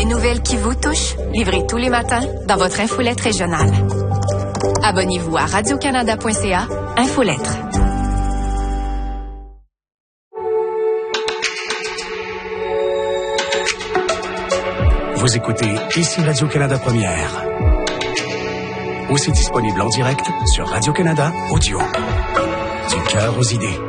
nouvelles qui vous touchent, livrées tous les matins dans votre infolettre régionale. Abonnez-vous à radiocanada.ca, Infolettre. Vous écoutez ici Radio-Canada Première. Aussi disponible en direct sur Radio-Canada Audio. Du cœur aux idées.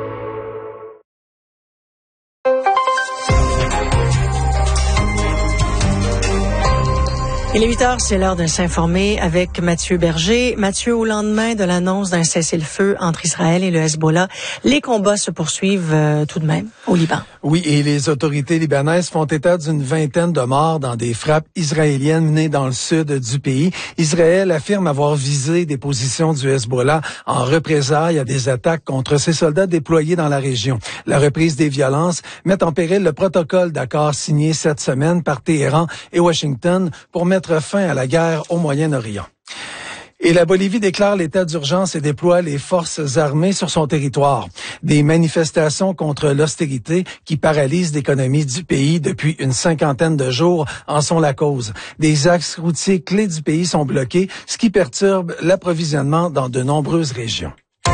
Il est 8h, c'est l'heure de s'informer avec Mathieu Berger. Mathieu, au lendemain de l'annonce d'un cessez-le-feu entre Israël et le Hezbollah, les combats se poursuivent tout de même au Liban. Oui, et les autorités libanaises font état d'une vingtaine de morts dans des frappes israéliennes menées dans le sud du pays. Israël affirme avoir visé des positions du Hezbollah en représailles à des attaques contre ses soldats déployés dans la région. La reprise des violences met en péril le protocole d'accord signé cette semaine par Téhéran et Washington pour mettre fin à la guerre au Moyen-Orient. Et la Bolivie déclare l'état d'urgence et déploie les forces armées sur son territoire. Des manifestations contre l'austérité qui paralysent l'économie du pays depuis une cinquantaine de jours en sont la cause. Des axes routiers clés du pays sont bloqués, ce qui perturbe l'approvisionnement dans de nombreuses régions.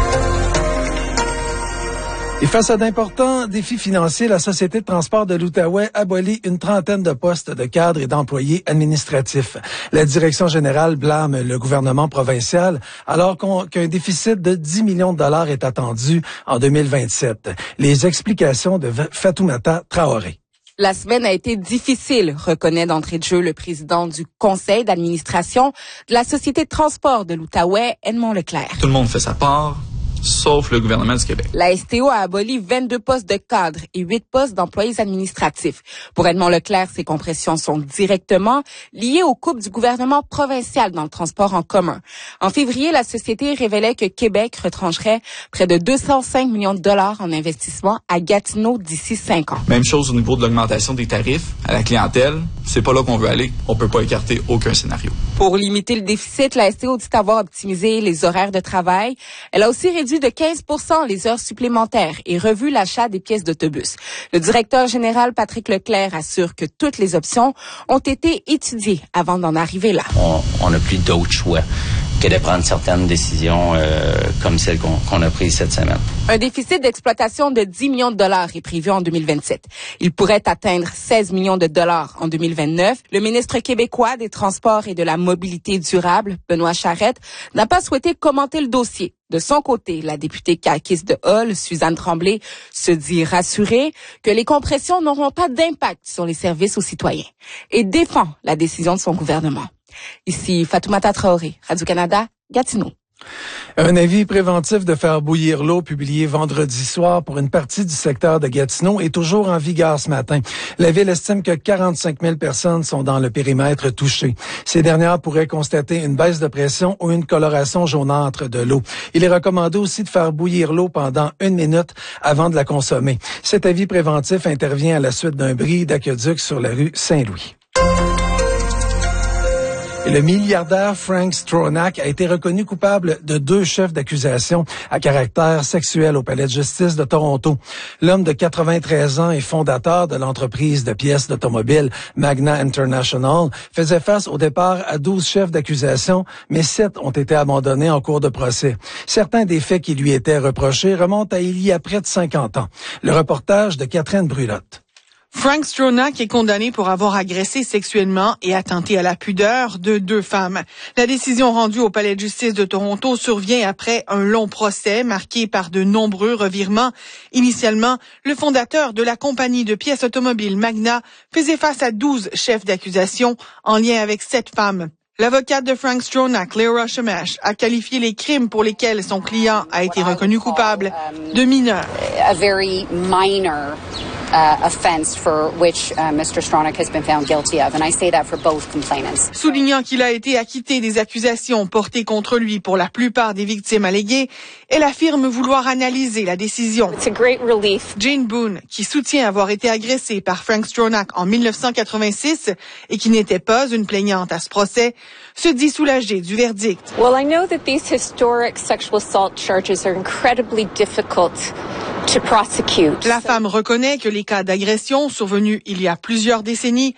Et face à d'importants défis financiers, la Société de transport de l'Outaouais abolit une trentaine de postes de cadres et d'employés administratifs. La direction générale blâme le gouvernement provincial alors qu'un déficit de 10 millions de dollars est attendu en 2027. Les explications de Fatoumata Traoré. La semaine a été difficile, reconnaît d'entrée de jeu le président du conseil d'administration de la Société de transport de l'Outaouais, Edmond Leclerc. Tout le monde fait sa part, sauf le gouvernement du Québec. La STO a aboli 22 postes de cadres et 8 postes d'employés administratifs. Pour Edmond Leclerc, ces compressions sont directement liées aux coupes du gouvernement provincial dans le transport en commun. En février, la société révélait que Québec retrancherait près de 205 millions de dollars en investissement à Gatineau d'ici 5 ans. Même chose au niveau de l'augmentation des tarifs à la clientèle. C'est pas là qu'on veut aller. On peut pas écarter aucun scénario. Pour limiter le déficit, la STO dit avoir optimisé les horaires de travail. Elle a aussi réduit de 15% les heures supplémentaires et revu l'achat des pièces d'autobus. Le directeur général Patrick Leclerc assure que toutes les options ont été étudiées avant d'en arriver là. On n'a plus d'autre choix que de prendre certaines décisions comme celle qu'on a prise cette semaine. Un déficit d'exploitation de 10 millions de dollars est prévu en 2027. Il pourrait atteindre 16 millions de dollars en 2029. Le ministre québécois des Transports et de la Mobilité durable, Benoît Charette, n'a pas souhaité commenter le dossier. De son côté, la députée caquiste de Hull, Suzanne Tremblay, se dit rassurée que les compressions n'auront pas d'impact sur les services aux citoyens et défend la décision de son gouvernement. Ici Fatoumata Traoré, Radio-Canada, Gatineau. Un avis préventif de faire bouillir l'eau publié vendredi soir pour une partie du secteur de Gatineau est toujours en vigueur ce matin. La ville estime que 45 000 personnes sont dans le périmètre touché. Ces dernières pourraient constater une baisse de pression ou une coloration jaunâtre de l'eau. Il est recommandé aussi de faire bouillir l'eau pendant 1 minute avant de la consommer. Cet avis préventif intervient à la suite d'un bris d'aqueduc sur la rue Saint-Louis. Le milliardaire Frank Stronach a été reconnu coupable de 2 chefs d'accusation à caractère sexuel au Palais de justice de Toronto. L'homme de 93 ans et fondateur de l'entreprise de pièces d'automobile Magna International faisait face au départ à 12 chefs d'accusation, mais 7 ont été abandonnés en cours de procès. Certains des faits qui lui étaient reprochés remontent à il y a près de 50 ans. Le reportage de Catherine Brulotte. Frank Stronach est condamné pour avoir agressé sexuellement et attenté à la pudeur de 2 femmes. La décision rendue au Palais de justice de Toronto survient après un long procès marqué par de nombreux revirements. Initialement, le fondateur de la compagnie de pièces automobiles Magna faisait face à 12 chefs d'accusation en lien avec 7 femmes. L'avocate de Frank Stronach, Leora Shamash, a qualifié les crimes pour lesquels son client a été reconnu coupable de mineurs. A very minor offense for which Mr. Stronach has been found guilty of, and I say that for both complainants. Soulignant qu'il a été acquitté des accusations portées contre lui pour la plupart des victimes alléguées, elle affirme vouloir analyser la décision. It's a great relief. Jane Boone, qui soutient avoir été agressée par Frank Stronach en 1986 et qui n'était pas une plaignante à ce procès, se dit soulagée du verdict. Well, I know that these historic sexual assault charges are incredibly difficult to prosecute. La femme reconnaît que les cas d'agression survenus il y a plusieurs décennies